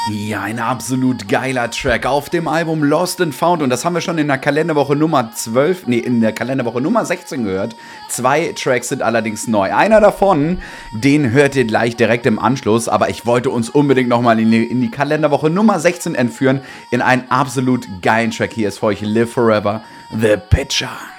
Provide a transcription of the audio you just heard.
Ja, ein absolut geiler Track auf dem Album Lost and Found. Und das haben wir schon in der Kalenderwoche Nummer 16 gehört. 2 Tracks sind allerdings neu. Einer davon, den hört ihr gleich direkt im Anschluss. Aber ich wollte uns unbedingt nochmal in die Kalenderwoche Nummer 16 entführen. In einen absolut geilen Track. Hier ist für euch Live Forever, The Pitcher.